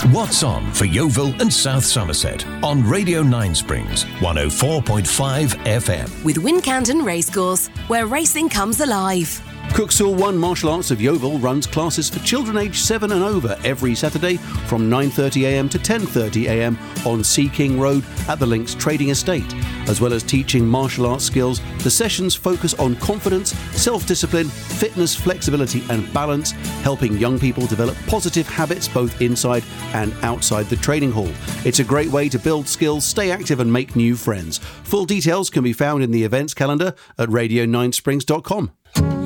What's on for Yeovil and South Somerset on Radio 9 Springs 104.5 FM. With Wincanton Racecourse, where racing comes alive. Cooksall One Martial Arts of Yeovil runs classes for children aged 7 and over every Saturday from 9:30am to 10:30am on Sea King Road at the Links Trading Estate. As well as teaching martial arts skills, the sessions focus on confidence, self-discipline, fitness, flexibility and balance, helping young people develop positive habits both inside and outside the training hall. It's a great way to build skills, stay active and make new friends. Full details can be found in the events calendar at radio9springs.com.